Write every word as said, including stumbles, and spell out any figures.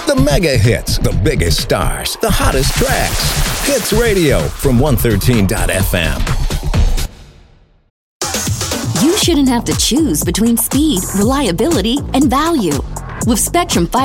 The mega hits, the biggest stars, the hottest tracks. Hits Radio from one thirteen dot f m. You shouldn't have to choose between speed, reliability, and value. With Spectrum five